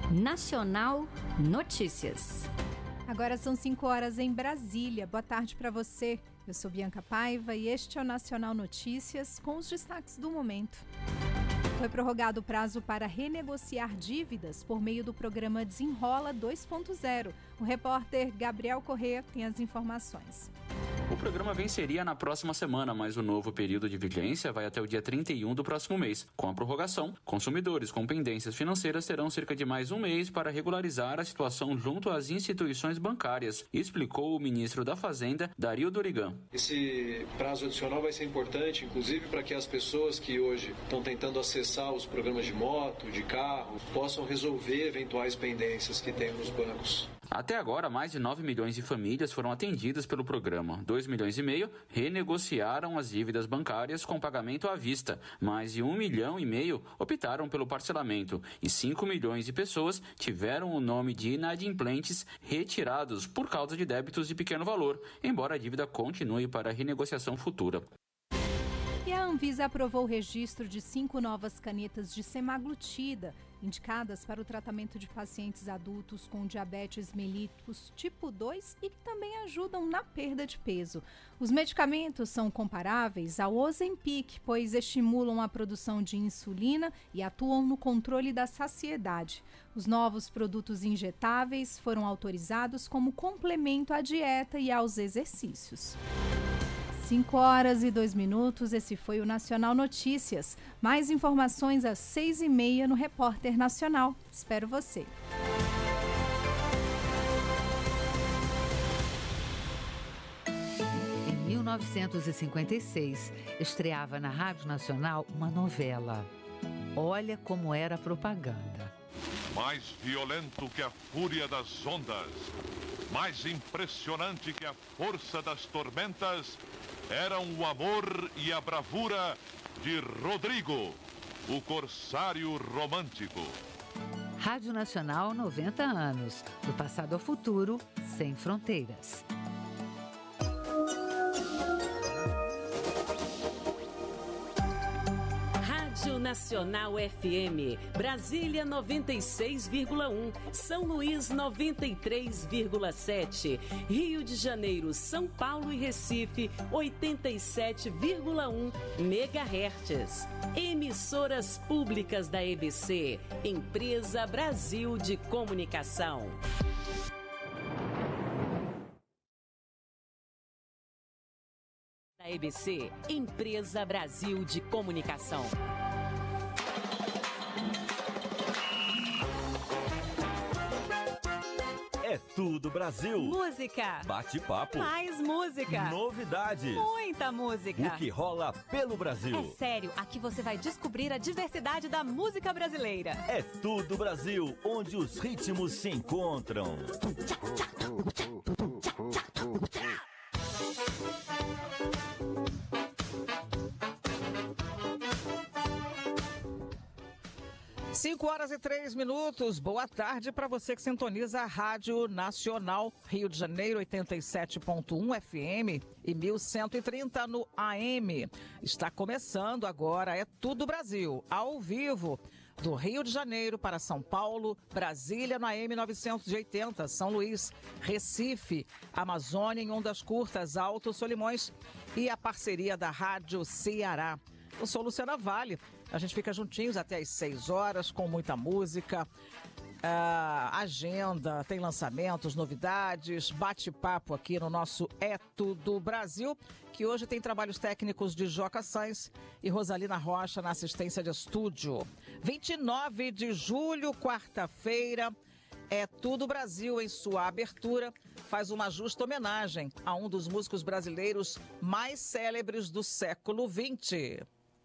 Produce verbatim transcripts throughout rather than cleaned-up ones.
Nacional Notícias. Agora são cinco horas em Brasília. Boa tarde para você. Eu sou Bianca Paiva e este é o Nacional Notícias com os destaques do momento. Foi prorrogado o prazo para renegociar dívidas por meio do programa Desenrola dois ponto zero. O repórter Gabriel Corrêa tem as informações. O programa venceria na próxima semana, mas o novo período de vigência vai até o dia trinta e um do próximo mês. Com a prorrogação, consumidores com pendências financeiras terão cerca de mais um mês para regularizar a situação junto às instituições bancárias, explicou o ministro da Fazenda, Dario Dorigan. Esse prazo adicional vai ser importante, inclusive para que as pessoas que hoje estão tentando acessar os programas de moto, de carro, possam resolver eventuais pendências que tem nos bancos. Até agora, mais de nove milhões de famílias foram atendidas pelo programa. dois milhões e meio renegociaram as dívidas bancárias com pagamento à vista. Mais de um milhão e meio optaram pelo parcelamento. E cinco milhões de pessoas tiveram o nome de inadimplentes retirados por causa de débitos de pequeno valor, embora a dívida continue para renegociação futura. E a Anvisa aprovou o registro de cinco novas canetas de semaglutida, indicadas para o tratamento de pacientes adultos com diabetes mellitus tipo dois e que também ajudam na perda de peso. Os medicamentos são comparáveis ao Ozempic, pois estimulam a produção de insulina e atuam no controle da saciedade. Os novos produtos injetáveis foram autorizados como complemento à dieta e aos exercícios. cinco horas e dois minutos, esse foi o Nacional Notícias. Mais informações às seis e meia no Repórter Nacional. Espero você. Em mil novecentos e cinquenta e seis, estreava na Rádio Nacional uma novela. Olha como era a propaganda. Mais violento que a fúria das ondas, mais impressionante que a força das tormentas, eram o amor e a bravura de Rodrigo, o corsário romântico. Rádio Nacional, noventa anos. Do passado ao futuro, sem fronteiras. Rádio Nacional F M, Brasília noventa e seis vírgula um, São Luís noventa e três vírgula sete, Rio de Janeiro, São Paulo e Recife oitenta e sete vírgula um megahertz. Emissoras públicas da E B C, Empresa Brasil de Comunicação. Da E B C, Empresa Brasil de Comunicação. É tudo Brasil. Música. Bate-papo. Mais música. Novidades. Muita música. O que rola pelo Brasil. É sério, aqui você vai descobrir a diversidade da música brasileira. É tudo Brasil, onde os ritmos se encontram. cinco horas e três minutos. Boa tarde para você que sintoniza a Rádio Nacional Rio de Janeiro, oitenta e sete ponto um F M e mil cento e trinta no A M. Está começando agora, é Tudo Brasil, ao vivo, do Rio de Janeiro para São Paulo, Brasília no A M novecentos e oitenta, São Luís, Recife, Amazônia em ondas curtas, Alto Solimões e a parceria da Rádio Ceará. Eu sou Luciana Vale, a gente fica juntinhos até às seis horas com muita música, uh, agenda, tem lançamentos, novidades, bate-papo aqui no nosso É Tudo Brasil, que hoje tem trabalhos técnicos de Joca Sainz e Rosalina Rocha na assistência de estúdio. vinte e nove de julho, quarta-feira, É Tudo Brasil, em sua abertura, faz uma justa homenagem a um dos músicos brasileiros mais célebres do século vinte.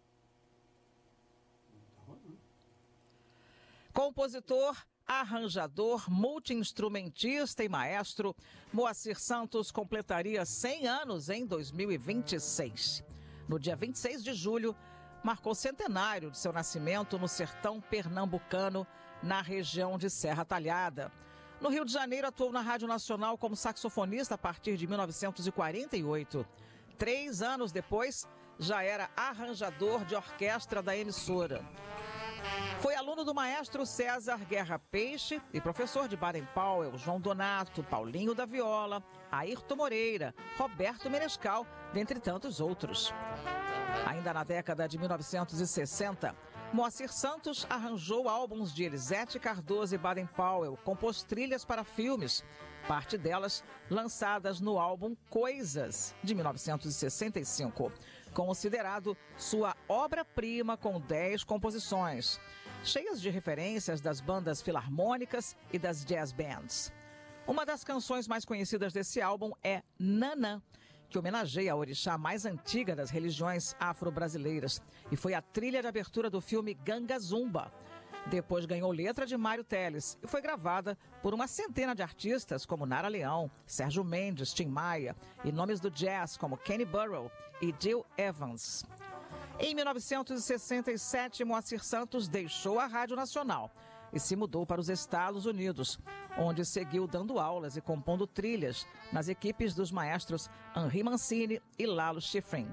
Compositor, arranjador, multi-instrumentista e maestro, Moacir Santos completaria cem anos em dois mil e vinte e seis. No dia vinte e seis de julho, marcou o centenário de seu nascimento no sertão pernambucano, na região de Serra Talhada. No Rio de Janeiro, atuou na Rádio Nacional como saxofonista a partir de mil novecentos e quarenta e oito. Três anos depois, já era arranjador de orquestra da emissora. Foi aluno do maestro César Guerra Peixe e professor de Baden Powell, João Donato, Paulinho da Viola, Ayrton Moreira, Roberto Menescal, dentre tantos outros. Ainda na década de mil novecentos e sessenta, Moacir Santos arranjou álbuns de Elisete Cardoso e Baden Powell, compôs trilhas para filmes, parte delas lançadas no álbum Coisas, de mil novecentos e sessenta e cinco, considerado sua obra-prima com dez composições, cheias de referências das bandas filarmônicas e das jazz bands. Uma das canções mais conhecidas desse álbum é Nanã, que homenageia a orixá mais antiga das religiões afro-brasileiras e foi a trilha de abertura do filme Ganga Zumba. Depois ganhou letra de Mário Teles e foi gravada por uma centena de artistas como Nara Leão, Sérgio Mendes, Tim Maia e nomes do jazz como Kenny Burrell e Gil Evans. Em mil novecentos e sessenta e sete, Moacir Santos deixou a Rádio Nacional e se mudou para os Estados Unidos, onde seguiu dando aulas e compondo trilhas nas equipes dos maestros Henri Mancini e Lalo Schifrin.